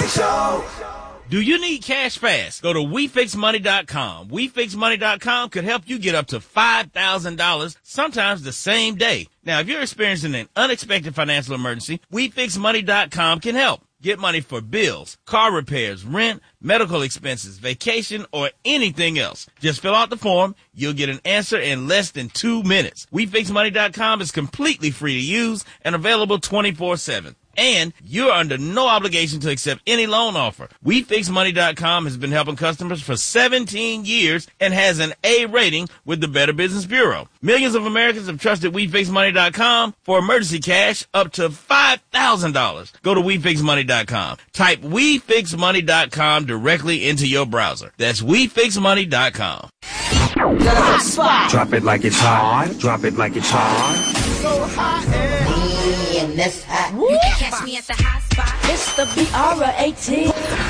Money Show. Do you need cash fast? Go to WeFixMoney.com. WeFixMoney.com could help you get up to $5,000, sometimes the same day. Now, if you're experiencing an unexpected financial emergency, WeFixMoney.com can help. Get money for bills, car repairs, rent, medical expenses, vacation, or anything else. Just fill out the form. You'll get an answer in less than 2 minutes. WeFixMoney.com is completely free to use and available 24/7. And you're under no obligation to accept any loan offer. WeFixMoney.com has been helping customers for 17 years and has an A rating with the Better Business Bureau. Millions of Americans have trusted WeFixMoney.com for emergency cash up to $5,000. Go to WeFixMoney.com. Type WeFixMoney.com directly into your browser. That's WeFixMoney.com. The hot spot. Drop it like it's hot. Drop it like it's hot. So hot and that's hot. You can catch me at the hot spot. It's the BR18.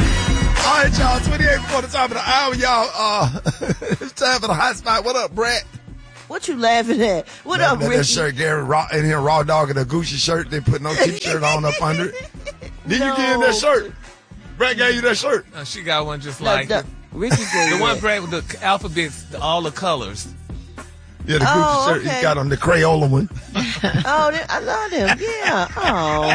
All right, y'all. 28 before the top of the hour, y'all. It's time for the hot spot. What up, Brett? What you laughing at? What up, Ricky? That shirt, Gary, in here, raw dog in a Gucci shirt. They put no t-shirt on up under it. Did you get in that shirt? Brett gave you that shirt. No, she got one just like it. Ricky gave the one Brett with the alphabets, all the colors. Yeah, the Gucci shirt. He got on the Crayola one. I love them. Yeah. Oh.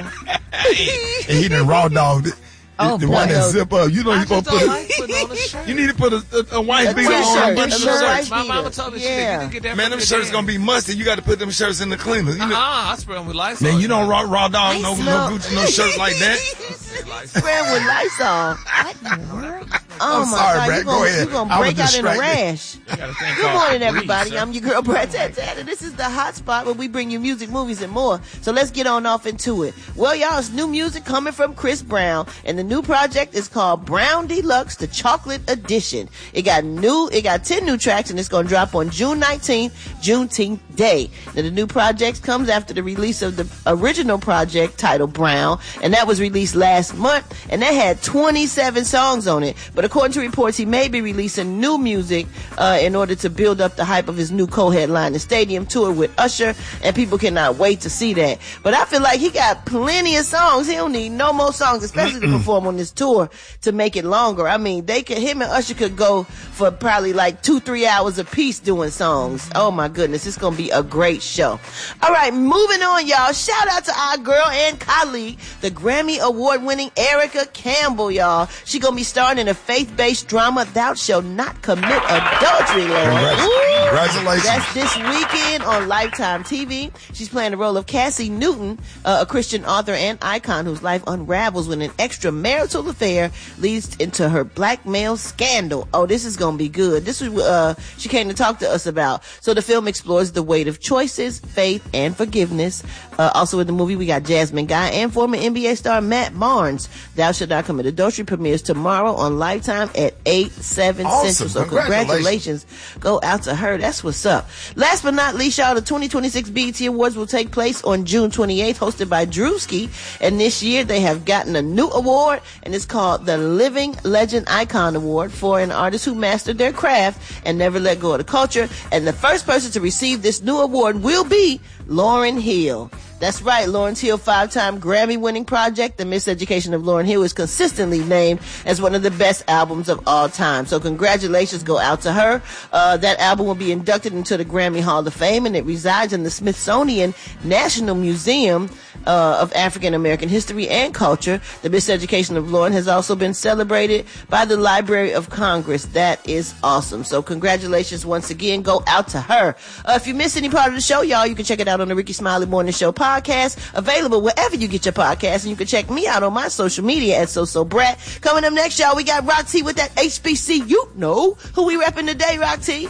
And he done raw dogged it. The one that zip up. You know you're going to put it. You need to put a white beater on. My mama told me she didn't get that. Man, them shirts going to be musty. You got to put them shirts in the cleaner. I spray them with Lysol. Man, you don't raw dog no Gucci, no shirt like that. Spray them with Lysol. What in the world? Oh, I'm sorry, Brad. Go ahead. You're going to break out in a rash. Good morning, everybody. I'm your girl, Brad Tat, and this is the hot spot where we bring you music, movies, and more. So let's get on off into it. Well, y'all, it's new music coming from Chris Brown, and the new project is called Brown Deluxe, the Chocolate Edition. It got 10 new tracks, and it's going to drop on June 19th, Juneteenth Day. Now, the new project comes after the release of the original project titled Brown, and that was released last month, and that had 27 songs on it. But according to reports, he may be releasing new music in order to build up the hype of his new co-headlining stadium tour with Usher, and people cannot wait to see that. But I feel like he got plenty of songs. He don't need no more songs, especially to perform on this tour, to make it longer. I mean, him and Usher could go for probably like 2-3 hours apiece doing songs. Oh my goodness, it's gonna be a great show. All right, moving on, y'all. Shout out to our girl and colleague, the Grammy Award-winning Erica Campbell, y'all. She gonna be starring in a faith-based drama, Thou Shalt Not Commit Adultery, Lord. Congratulations. That's this weekend on Lifetime TV. She's playing the role of Cassie Newton, a Christian author and icon whose life unravels when an extramarital affair leads into her blackmail scandal. Oh, this is gonna be good. This is she came to talk to us about. So the film explores the weight of choices, faith, and forgiveness. Also in the movie, we got Jasmine Guy and former NBA star Matt Barnes. Thou Shalt Not Commit Adultery premieres tomorrow on Lifetime at 8/7 Central. So congratulations go out to her. That's what's up. Last but not least, y'all, the 2026 BET Awards will take place on June 28th, hosted by Drewski. And this year they have gotten a new award, and it's called the Living Legend Icon Award for an artist who mastered their craft and never let go of the culture. And the first person to receive this new award will be Lauryn Hill. That's right, Lauryn Hill, 5-time Grammy-winning project. The Miseducation of Lauryn Hill is consistently named as one of the best albums of all time. So congratulations go out to her. That album will be inducted into the Grammy Hall of Fame, and it resides in the Smithsonian National Museum of African American History and Culture. The Miseducation of Lauryn has also been celebrated by the Library of Congress. That is awesome. So congratulations once again go out to her. If you missed any part of the show, y'all, you can check it out on the Ricky Smiley Morning Show podcast, available wherever you get your podcast, and you can check me out on my social media at Brat. Coming up next, y'all, we got Rock T with that HBC. You know who we repping today, Rock T?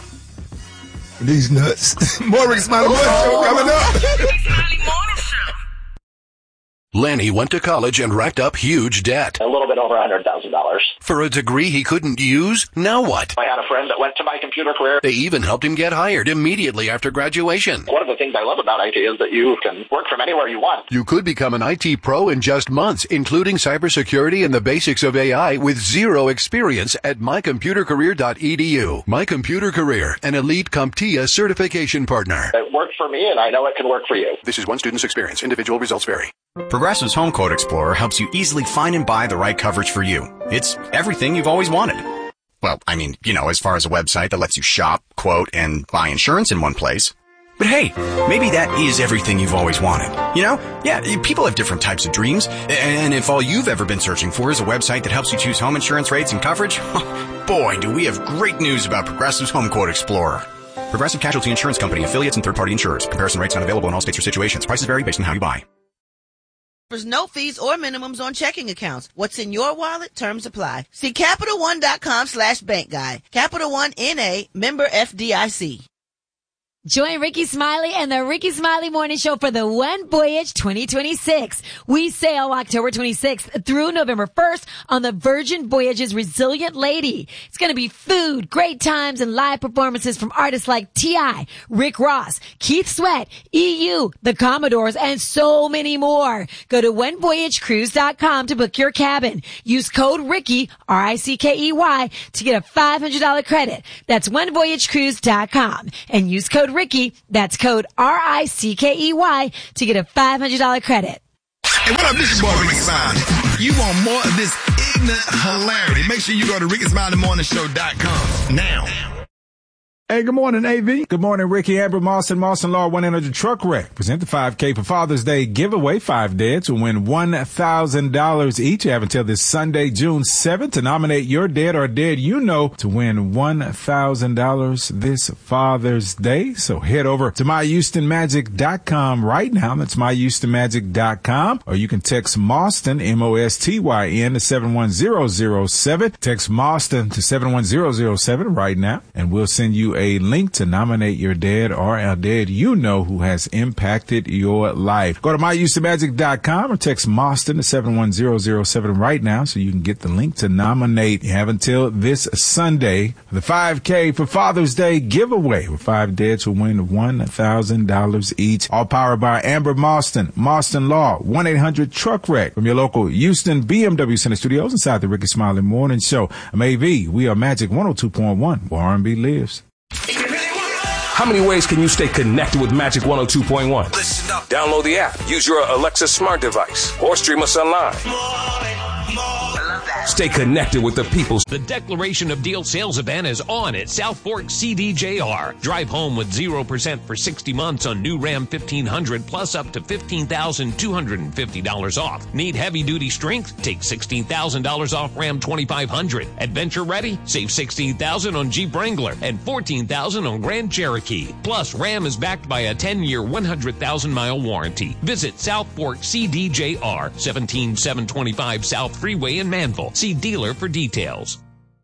These nuts. More Ricky Smiley Morning Show coming up. Lenny went to college and racked up huge debt. A little bit over $100,000. For a degree he couldn't use? Now what? I had a friend that went to My Computer Career. They even helped him get hired immediately after graduation. One of the things I love about IT is that you can work from anywhere you want. You could become an IT pro in just months, including cybersecurity and the basics of AI with zero experience at mycomputercareer.edu. My Computer Career, an elite CompTIA certification partner. It worked for me, and I know it can work for you. This is one student's experience. Individual results vary. Progressive's Home Quote Explorer helps you easily find and buy the right coverage for you. It's everything you've always wanted. Well, I mean, as far as a website that lets you shop, quote, and buy insurance in one place. But hey, maybe that is everything you've always wanted. Yeah, people have different types of dreams. And if all you've ever been searching for is a website that helps you choose home insurance rates and coverage, boy, do we have great news about Progressive's Home Quote Explorer. Progressive Casualty Insurance Company, affiliates, and third-party insurers. Comparison rates not available in all states or situations. Prices vary based on how you buy. There's no fees or minimums on checking accounts. What's in your wallet? Terms apply. See CapitalOne.com/bank guide. Capital One N.A. member FDIC. Join Ricky Smiley and the Ricky Smiley Morning Show for the One Voyage 2026. We sail October 26th through November 1st on the Virgin Voyages Resilient Lady. It's going to be food, great times, and live performances from artists like T.I., Rick Ross, Keith Sweat, EU, the Commodores, and so many more. Go to onevoyagecruise.com to book your cabin. Use code Ricky, R-I-C-K-E-Y, to get a $500 credit. That's onevoyagecruise.com. And use code Ricky, that's code R-I-C-K-E-Y, to get a $500 credit. Hey, what up, this is your boy Ricky Smiley. You want more of this ignorant hilarity? Make sure you go to RickySmileyMorningShow.com now. Hey, good morning, AV. Good morning, Ricky, Amber, Moss Law 100 Truck Wreck. Present the 5K for Father's Day giveaway. 5 dads will win $1,000 each. You have until this Sunday, June 7th, to nominate your dad or dad you know to win $1,000 this Father's Day. So head over to myhoustonmagic.com right now. That's myhoustonmagic.com. Or you can text Mostyn, M-O-S-T-Y-N, to 71007. Text Mostyn to 71007 right now, and we'll send you a link to nominate your dad or a dad you know who has impacted your life. Go to myhoustonmagic.com or text Mostyn to 71007 right now so you can get the link to nominate. You have until this Sunday for the 5K for Father's Day giveaway, where 5 dads will win $1,000 each. All powered by Amber Mostyn, Mostyn Law, 1-800 Truck Wreck, from your local Houston BMW Center Studios inside the Ricky Smiley Morning Show. I'm AV. We are Magic 102.1, where R&B lives. How many ways can you stay connected with Magic 102.1? Listen up. Download the app, use your Alexa smart device, or stream us online. Stay connected with the people. The Declaration of Deal sales event is on at South Fork CDJR. Drive home with 0% for 60 months on new Ram 1500 plus up to $15,250 off. Need heavy-duty strength? Take $16,000 off Ram 2500. Adventure ready? Save $16,000 on Jeep Wrangler and $14,000 on Grand Cherokee. Plus, Ram is backed by a 10-year, 100,000-mile warranty. Visit South Fork CDJR, 17725 South Freeway in Manville. See dealer for details.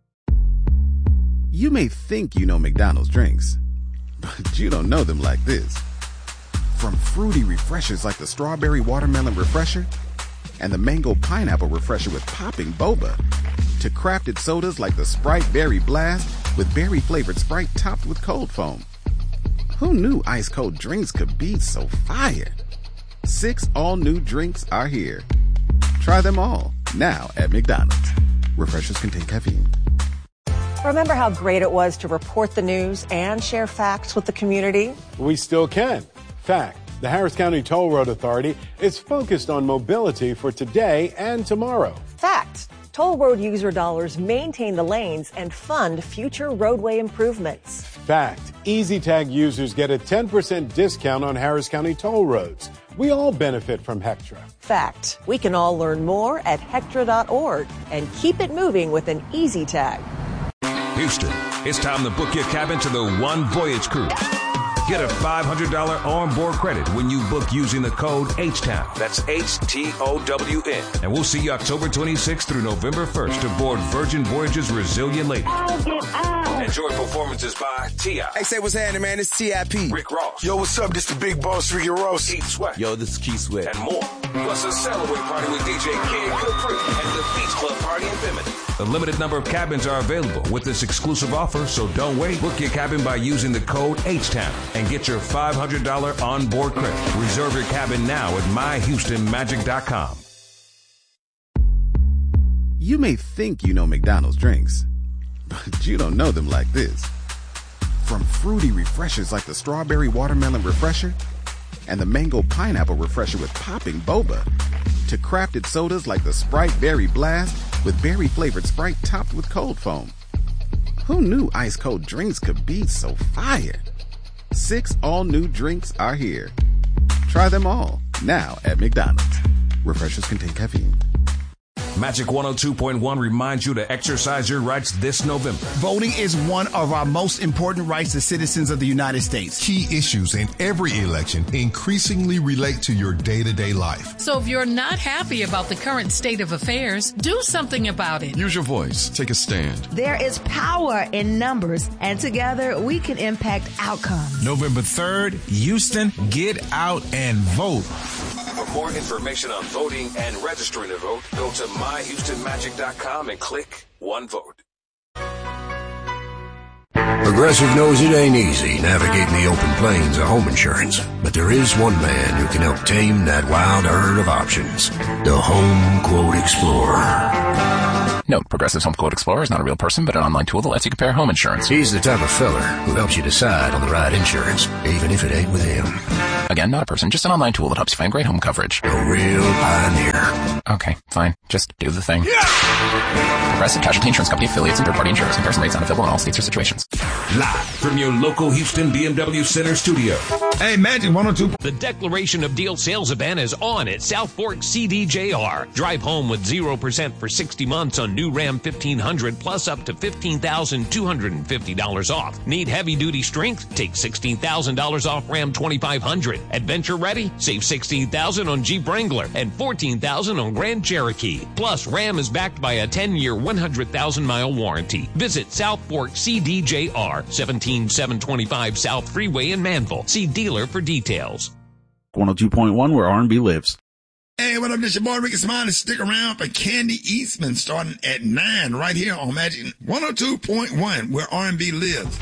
You may think you know McDonald's drinks, but you don't know them like this. From fruity refreshers like the Strawberry Watermelon Refresher and the Mango Pineapple Refresher with popping boba, to crafted sodas like the Sprite Berry Blast with berry-flavored Sprite topped with cold foam. Who knew ice-cold drinks could be so fire? 6 all-new drinks are here. Try them all, now at McDonald's. Refreshers contain caffeine. Remember how great it was to report the news and share facts with the community? We still can. Fact, the Harris County Toll Road Authority is focused on mobility for today and tomorrow. Fact, toll road user dollars maintain the lanes and fund future roadway improvements. Fact, EasyTag users get a 10% discount on Harris County toll roads. We all benefit from Hectra. Fact, we can all learn more at Hectra.org and keep it moving with an EasyTag. Houston, it's time to book your cabin to the One Voyage Cruise. Get a $500 onboard credit when you book using the code HTOWN. That's HTOWN. And we'll see you October 26th through November 1st aboard Virgin Voyages Resilient Lady. Enjoy performances by T.I. Hey, say what's happening, man. It's T.I.P. Rick Ross. Yo, what's up? This the big boss, Ricky Ross. Keith Sweat. Yo, this is Keith Sweat. And more. Plus a Celebrate party with DJ Kid Capri and the Beach Club party in Bimini. A limited number of cabins are available with this exclusive offer, so don't wait. Book your cabin by using the code HTOWN and get your $500 onboard credit. Reserve your cabin now at myhoustonmagic.com. You may think you know McDonald's drinks, but you don't know them like this. From fruity refreshers like the Strawberry Watermelon Refresher and the Mango Pineapple Refresher with popping boba, to crafted sodas like the Sprite Berry Blast with berry-flavored Sprite topped with cold foam. Who knew ice-cold drinks could be so fire? 6 all-new drinks are here. Try them all, now at McDonald's. Refreshers contain caffeine. Magic 102.1 reminds you to exercise your rights this November. Voting is one of our most important rights as citizens of the United States. Key issues in every election increasingly relate to your day-to-day life. So if you're not happy about the current state of affairs, do something about it. Use your voice. Take a stand. There is power in numbers, and together we can impact outcomes. November 3rd, Houston, get out and vote. For more information on voting and registering to vote, go to myhoustonmagic.com and click One Vote. Progressive knows it ain't easy navigating the open plains of home insurance, but there is one man who can help tame that wild herd of options. The Home Quote Explorer. Note, Progressive's Home Quote Explorer is not a real person, but an online tool that lets you compare home insurance. He's the type of feller who helps you decide on the right insurance, even if it ain't with him. Again, not a person, just an online tool that helps you find great home coverage. A real pioneer. Okay, fine. Just do the thing. Progressive Casualty Insurance Company affiliates and third-party insurers. Comparison rates not available in all states or situations. Live from your local Houston BMW Center studio. Hey, Magic 102. The Declaration of Deal sales event is on at South Fork CDJR. Drive home with 0% for 60 months on new Ram 1500 plus up to $15,250 off. Need heavy-duty strength? Take $16,000 off Ram 2500. Adventure ready? Save $16,000 on Jeep Wrangler and $14,000 on Grand Cherokee. Plus, Ram is backed by a 10-year, 100,000-mile warranty. Visit South Fork CDJR, 17725 South Freeway in Manville. See dealer for details. 102.1, where R&B lives. Hey, what up? This your boy Ricky Smiley. Stick around for Candy Eastman starting at 9 right here on Magic 102.1, where R&B lives.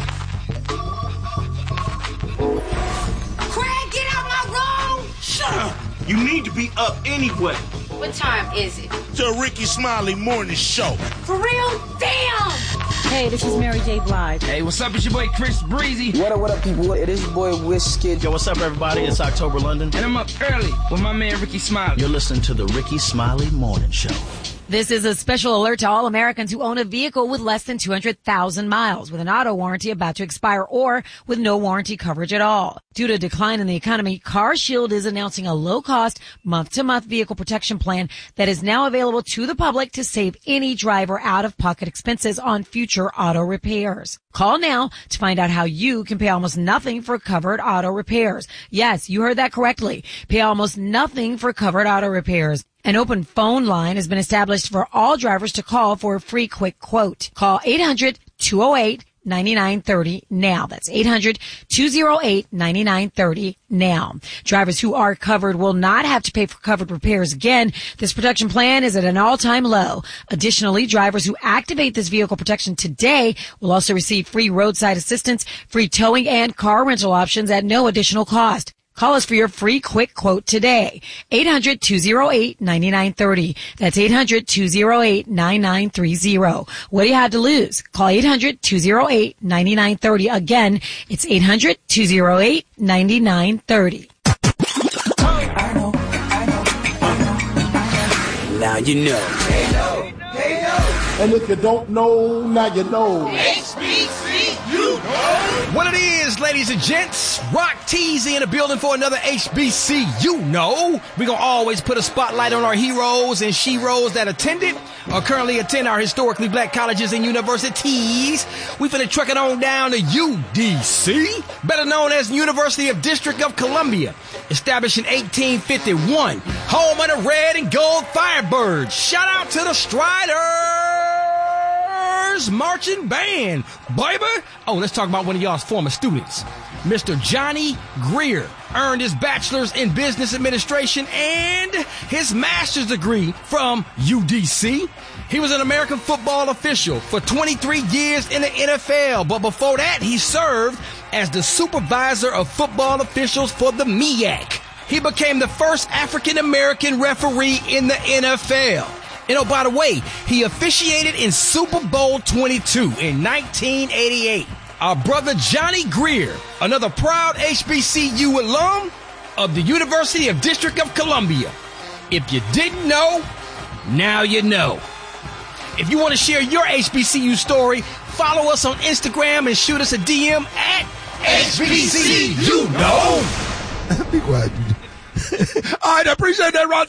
Craig, get out my room! Shut up! You need to be up anyway. What time is it? The Ricky Smiley Morning Show. For real? Damn! Hey, this is Mary J. Blige. Hey, what's up? It's your boy Chris Breezy. What up, people? It is your boy Wizkid. Yo, what's up, everybody? It's October London. And I'm up early with my man Ricky Smiley. You're listening to the Ricky Smiley Morning Show. This is a special alert to all Americans who own a vehicle with less than 200,000 miles, with an auto warranty about to expire or with no warranty coverage at all. Due to a decline in the economy, CarShield is announcing a low-cost, month-to-month vehicle protection plan that is now available to the public to save any driver out-of-pocket expenses on future auto repairs. Call now to find out how you can pay almost nothing for covered auto repairs. Yes, you heard that correctly. Pay almost nothing for covered auto repairs. An open phone line has been established for all drivers to call for a free quick quote. Call 800-208-9930 now. That's 800-208-9930 now. Drivers who are covered will not have to pay for covered repairs again. This protection plan is at an all-time low. Additionally, drivers who activate this vehicle protection today will also receive free roadside assistance, free towing, and car rental options at no additional cost. Call us for your free quick quote today. 800-208-9930. That's 800-208-9930. What do you have to lose? Call 800-208-9930. Again, it's 800-208-9930. Now you know. And if you don't know, now you know. HBC, you know. What it is, ladies and gents, Rock Teasy in the building for another HBC. You know, we're going to always put a spotlight on our heroes and sheroes that attended or currently attend our historically black colleges and universities. We finna truck it on down to UDC, better known as University of District of Columbia, established in 1851, home of the red and gold Firebirds. Shout out to the Striders Marching Band, baby. Oh, let's talk about one of y'all's former students. Mr. Johnny Greer earned his bachelor's in business administration and his master's degree from UDC. He was an American football official for 23 years in the NFL, but before that, he served as the supervisor of football officials for the MEAC. He became the first African-American referee in the NFL. And oh, by the way, he officiated in Super Bowl 22 in 1988. Our brother Johnny Greer, another proud HBCU alum of the University of District of Columbia. If you didn't know, now you know. If you want to share your HBCU story, follow us on Instagram and shoot us a DM at HBCU Know. Be quiet. All right, I appreciate that, Ron.